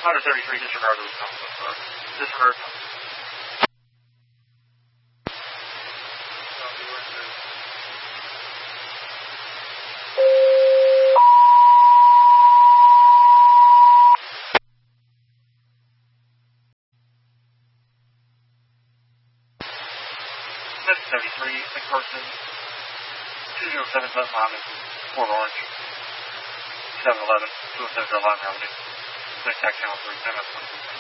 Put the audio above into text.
133, disregard those comments, sir. Disregard. .73, McPherson, 207 Bus Line, Port Orange, 711, 207 Line Avenue, contact channel 3,